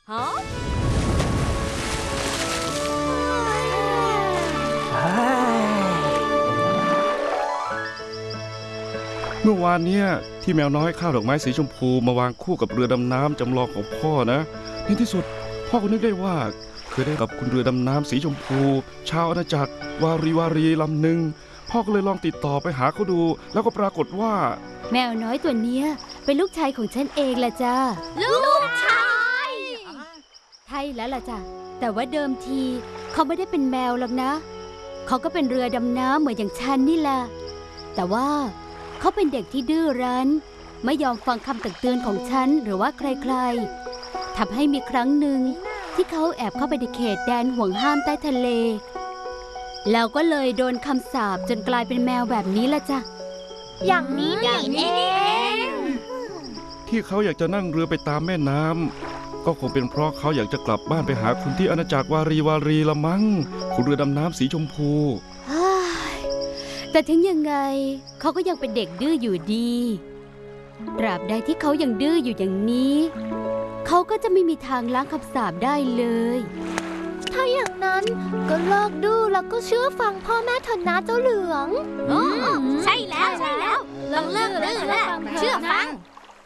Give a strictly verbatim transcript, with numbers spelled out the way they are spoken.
ฮะเมื่อวานเนี่ยที่แมวน้อยข้าวดอกไม้สีชมพูมาวางคู่กับเรือดำน้ำจำลองของพ่อนะในที่สุดพ่อก็นึกได้ว่าเคยได้กับคุณเรือดำน้ำสีชมพูชาวอาณาจักรวารีวารีลำหนึ่งพ่อก็เลยลองติดต่อไปหาเขาดูแล้วก็ปรากฏว่าแมวน้อยตัวเนี้ยเป็นลูกชายของฉันเองล่ะจ้าลูกชายใช่แล้วล่ะจ้ะแต่ว่าเดิมทีเขาไม่ได้เป็นแมวหรอกนะเขาก็เป็นเรือดำน้ำเหมือนอย่างฉันนี่แหละแต่ว่าเขาเป็นเด็กที่ดื้อรั้นไม่ยอมฟังคำตักเตือนของฉันหรือว่าใครๆทำให้มีครั้งหนึ่งที่เขาแอบเข้าไปในเขตแดนห่วงห้ามใต้ทะเลแล้วก็เลยโดนคำสาปจนกลายเป็นแมวแบบนี้ละจ้ะอย่างนี้นี่เองที่เขาอยากจะนั่งเรือไปตามแม่น้ำก็คงเป็นเพราะเขาอยากจะกลับบ้านไปหาคุณที่อาณาจักรวารีวารีละมั้งคุณเรือดำน้ำสีชมพูแต่ถึงยังไงเขาก็ยังเป็นเด็กดื้ออยู่ดีตราบใดที่เขายังดื้ออยู่อย่างนี้เขาก็จะไม่มีทางล้างคำสาปได้เลยถ้าอย่างนั้นก็เลิกดื้อแล้วก็เชื่อฟังพ่อแม่เถอะนะเจ้าเหลืองใช่แล้วใช่แล้วต้องเลิกดื้อแล้วเชื่อฟัง